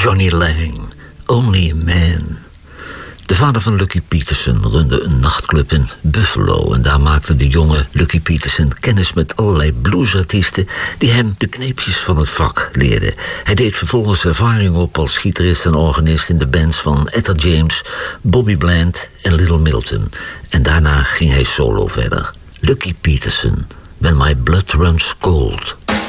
Johnny Lang, Only a Man. De vader van Lucky Peterson runde een nachtclub in Buffalo en daar maakte de jonge Lucky Peterson kennis met allerlei bluesartiesten die hem de kneepjes van het vak leerden. Hij deed vervolgens ervaring op als gitarist en organist in de bands van Etta James, Bobby Bland en Little Milton. En daarna ging hij solo verder. Lucky Peterson, When My Blood Runs Cold.